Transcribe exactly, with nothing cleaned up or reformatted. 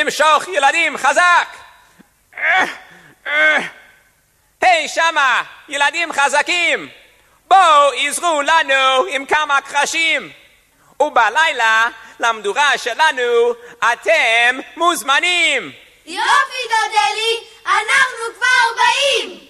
למשוך ילדים חזק. היי שמה, ילדים חזקים, בואו עזרו לנו עם כמה קרשים, ובלילה למדורה שלנו אתם מוזמנים. יופי דודלי, אנחנו כבר באים.